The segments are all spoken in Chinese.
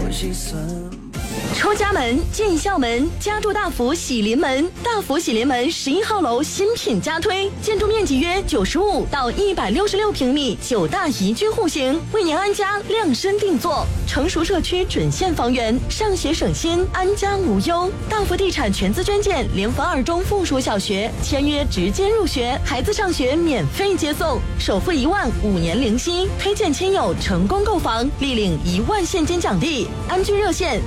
出家门进校门，家住大福喜临门。大福喜临门11号楼新品加推，建筑面积约95到166平米，9大宜居户型，为您安家量身定做。成熟社区准现房源，上学省心，安家无忧。大福地产全资捐建联防二中附属小学，签约直接入学，孩子上学免费接送，首付1万，5年零息。推荐亲友成功购房，立领1万现金奖励。安居热线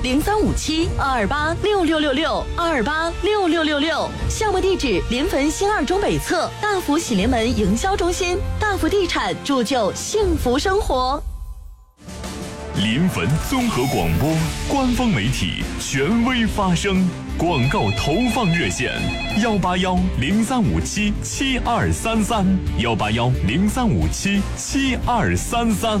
0357-228-6666，228-6666。项目地址：临汾新二中北侧，大福喜临门营销中心。大福地产铸就幸福生活。 临汾综合广播官方媒体，权威发声。广告投放热线：181-0357-7233，181-0357-7233。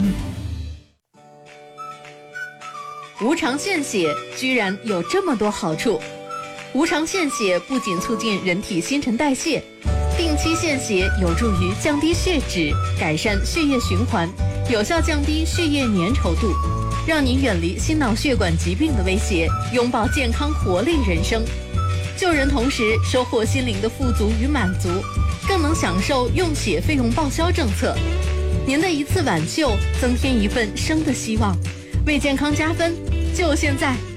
无偿献血居然有这么多好处。无偿献血不仅促进人体新陈代谢，定期献血有助于降低血脂，改善血液循环，有效降低血液粘稠度，让你远离心脑血管疾病的威胁，拥抱健康活力人生。救人同时收获心灵的富足与满足，更能享受用血费用报销政策。您的一次挽救，增添一份生的希望，为健康加分，就现在。